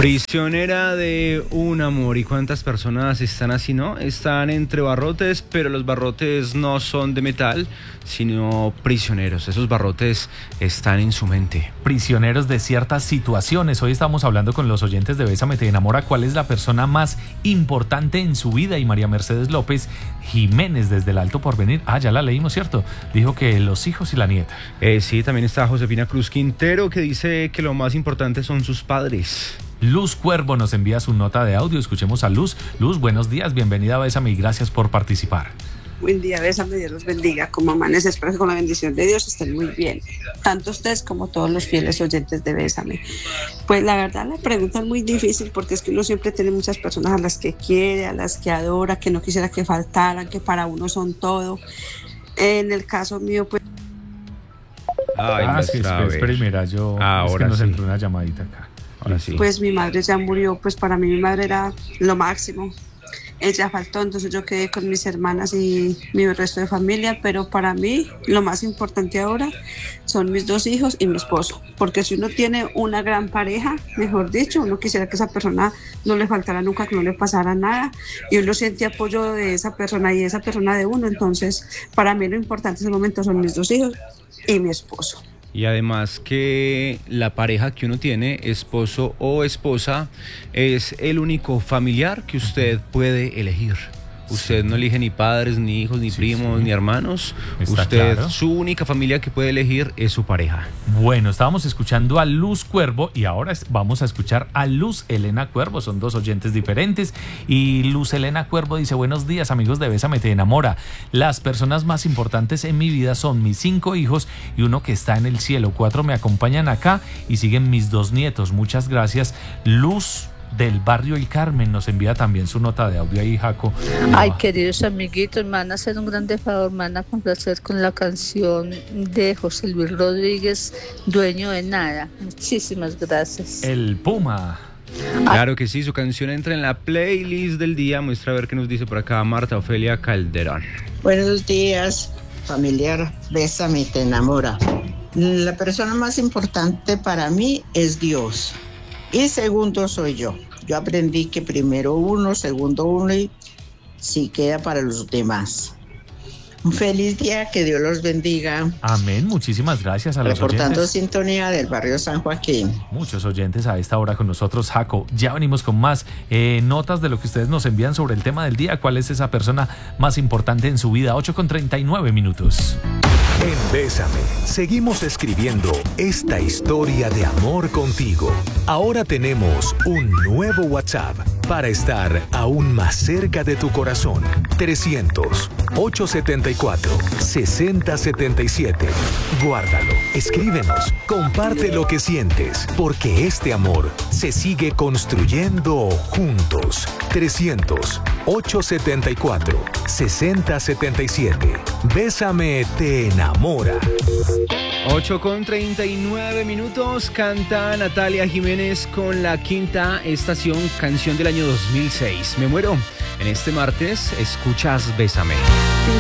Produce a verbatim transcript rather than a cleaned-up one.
Prisionera de un amor. ¿Y cuántas personas están así, no? Están entre barrotes, pero los barrotes no son de metal, sino prisioneros. Esos barrotes están en su mente. Prisioneros de ciertas situaciones. Hoy estamos hablando con los oyentes de Bésame Te Enamora. ¿Cuál es la persona más importante en su vida? Y María Mercedes López Jiménez, desde el Alto Porvenir. Ah, ya la leímos, ¿cierto? Dijo que los hijos y la nieta. Eh, sí, también está Josefina Cruz Quintero, que dice que lo más importante son sus padres. Luz Cuervo nos envía su nota de audio. Escuchemos a Luz. Luz, buenos días, bienvenida a Bésame y gracias por participar. Buen día, Bésame, Dios los bendiga. Como amanes, espero que con la bendición de Dios estén muy bien. Tanto ustedes como todos los fieles oyentes de Bésame. Pues la verdad la pregunta es muy difícil porque es que uno siempre tiene muchas personas a las que quiere, a las que adora, que no quisiera que faltaran, que para uno son todo. En el caso mío, pues... Ay, ah, sí, espera, mira, yo... Ahora es que nos sí. entró una llamadita acá. Ahora sí. Pues mi madre ya murió, pues para mí mi madre era lo máximo. Ella faltó, entonces yo quedé con mis hermanas y mi resto de familia, pero para mí lo más importante ahora son mis dos hijos y mi esposo, porque si uno tiene una gran pareja, mejor dicho, uno quisiera que esa persona no le faltara nunca, que no le pasara nada, y uno siente apoyo de esa persona y de esa persona de uno, entonces para mí lo importante en ese momento son mis dos hijos y mi esposo. Y además que la pareja que uno tiene, esposo o esposa, es el único familiar que usted puede elegir. Usted no elige ni padres, ni hijos, ni sí, primos, sí. ni hermanos. Está Usted, claro. Su única familia que puede elegir es su pareja. Bueno, estábamos escuchando a Luz Cuervo y ahora vamos a escuchar a Luz Elena Cuervo. Son dos oyentes diferentes. Y Luz Elena Cuervo dice: buenos días, amigos de Bésame Te Enamora. Las personas más importantes en mi vida son mis cinco hijos y uno que está en el cielo. Cuatro me acompañan acá y siguen mis dos nietos. Muchas gracias, Luz del barrio El Carmen nos envía también su nota de audio ahí, Jaco. Ay, queridos amiguitos, me van a hacer un grande favor, me van a complacer con la canción de José Luis Rodríguez, Dueño de Nada. Muchísimas gracias. El Puma. Claro que sí, su canción entra en la playlist del día. Muestra a ver qué nos dice por acá Marta Ofelia Calderón. Buenos días, familiar Bésame Te Enamora. La persona más importante para mí es Dios. Y segundo soy yo. Yo aprendí que primero uno, segundo uno y si queda para los demás. Un feliz día, que Dios los bendiga. Amén, muchísimas gracias a los Reportando oyentes. sintonía del barrio San Joaquín. Muchos oyentes a esta hora con nosotros, Jaco. Ya venimos con más eh, notas de lo que ustedes nos envían sobre el tema del día. ¿Cuál es esa persona más importante en su vida? ocho con treinta y nueve minutos. En Bésame, seguimos escribiendo esta historia de amor contigo. Ahora tenemos un nuevo WhatsApp para estar aún más cerca de tu corazón. trescientos, ochocientos setenta y cuatro, sesenta setenta y siete. Guárdalo, escríbenos, comparte lo que sientes, porque este amor se sigue construyendo juntos. trescientos, ochocientos setenta y cuatro, sesenta setenta y siete. Bésame Te Enamora. ocho con treinta y nueve minutos, canta Natalia Jiménez con La Quinta Estación, canción del año dos mil seis. Me muero. En este martes escuchas Bésame. Te